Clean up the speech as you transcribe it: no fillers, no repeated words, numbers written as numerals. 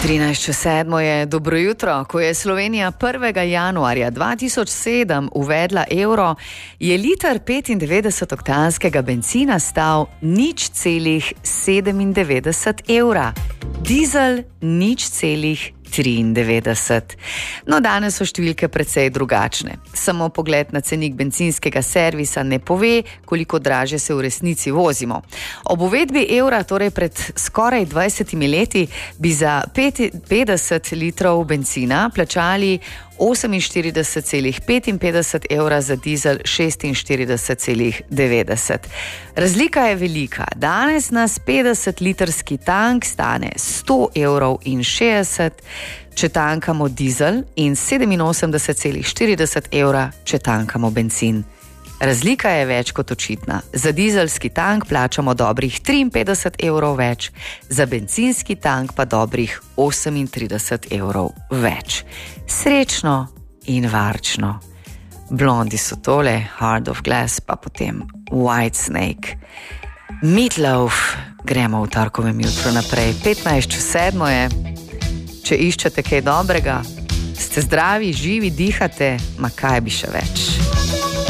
13:07 je dobro jutro. Ko je Slovenija 1. januarja 2007 uvedla evro, je liter 95-oktanskega bencina stal 0,97 evra, dizel 0,93. No, danes so številke precej drugačne. Samo pogled na cenik bencinskega servisa ne pove, koliko dražje se v resnici vozimo. Ob uvedbi evra, torej pred skoraj 20 leti, bi za 50 litrov bencina plačali 48,55 evra, za dizel 46,90. Razlika je velika. Danes nas 50-litrski tank stane 100,60 €, če tankamo dizel, in 87,40 evra, če tankamo bencin. Razlika je več kot očitna. Za dizelski tank plačamo dobrih 53 evrov več, za bencinski tank pa dobrih 38 evrov več. Srečno in varčno. Blondi so tole, Heart of Glass, pa potem Whitesnake. Meatloaf. Gremo v torkovem jutru naprej. 15:07 je. Če iščete kaj dobrega, ste zdravi, živi, dihate, ma kaj bi še več.